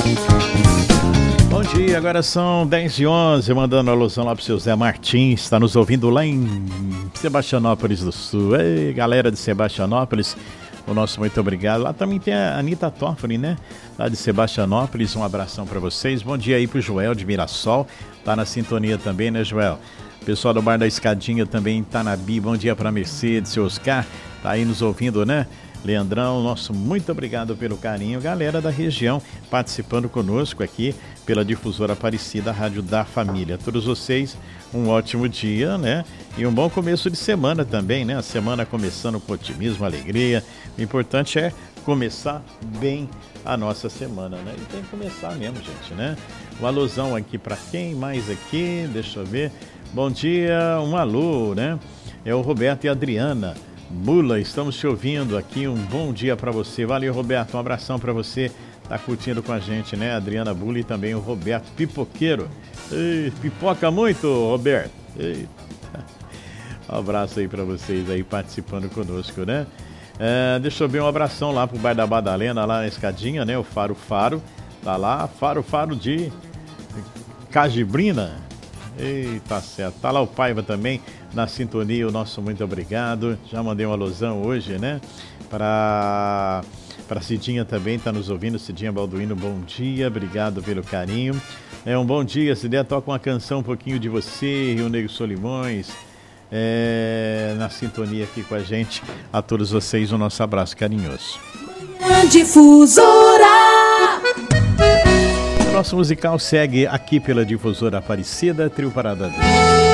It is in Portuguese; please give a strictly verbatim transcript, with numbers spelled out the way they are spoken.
Bom dia, agora são dez e onze, mandando alusão lá pro seu Zé Martins, está nos ouvindo lá em Sebastianópolis do Sul. Ei, galera de Sebastianópolis, o nosso muito obrigado. Lá também tem a Anitta Toffoli, né? Lá de Sebastianópolis, um abração para vocês. Bom dia aí pro Joel de Mirassol, tá na sintonia também, né, Joel? Pessoal do Bar da Escadinha também tá na Bi. Bom dia pra Mercedes, seu Oscar, tá aí nos ouvindo, né? Leandrão, nosso muito obrigado pelo carinho. Galera da região participando conosco aqui pela difusora Aparecida, Rádio da Família. Todos vocês, um ótimo dia, né? E um bom começo de semana também, né? A semana começando com otimismo, alegria. O importante é começar bem a nossa semana, né? E tem que começar mesmo, gente, né? Um alusão aqui para quem mais aqui? Deixa eu ver. Bom dia, um alô, né? É o Roberto e a Adriana Bula, estamos te ouvindo aqui, um bom dia para você. Valeu, Roberto, um abração para você, tá curtindo com a gente, né? Adriana Bula e também o Roberto Pipoqueiro. Ei, pipoca muito, Roberto. Ei. Um abraço aí para vocês aí participando conosco, né? É, deixa eu ver um abração lá pro Bar da Badalena, lá na Escadinha, né? O Faro Faro, tá lá, Faro Faro de Cajibrina. Eita, certo. Tá lá o Paiva também na sintonia, o nosso muito obrigado. Já mandei uma alusão hoje, né? Para para Cidinha também, tá nos ouvindo. Cidinha Balduino, bom dia, obrigado pelo carinho. É um bom dia, se der, toca uma canção um pouquinho de você, Rio Negro Solimões, é, na sintonia aqui com a gente. A todos vocês, o nosso abraço carinhoso. Difusora. O nosso musical segue aqui pela Difusora Aparecida, Trio Parada dele.